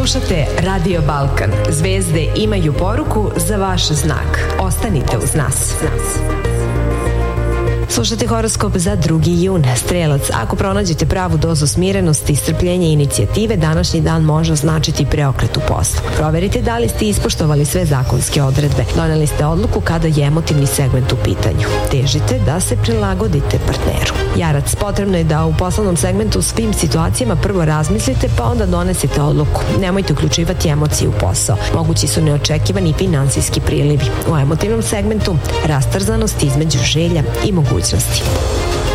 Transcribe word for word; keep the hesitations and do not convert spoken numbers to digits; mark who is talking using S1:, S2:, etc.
S1: Slušate Radio Balkan. Zvezde imaju poruku za vaš znak. Ostanite uz nas. Slušate horoskop za drugi jun. Strelac, ako pronađete pravu dozu smirenosti, strpljenja i inicijative, današnji dan može označiti preokret u poslu. Proverite da li ste ispoštovali sve zakonske odredbe. Doneli ste odluku kada je emotivni segment u pitanju. Težite da se prilagodite partneru. Jarac, potrebno je da u poslovnom segmentu u svim situacijama prvo razmislite pa onda donesete odluku. Nemojte uključivati emocije u posao. Mogući su neočekivani finansijski prilivi. U emotivnom segmentu rasтрzanost između želja i mogućnosti.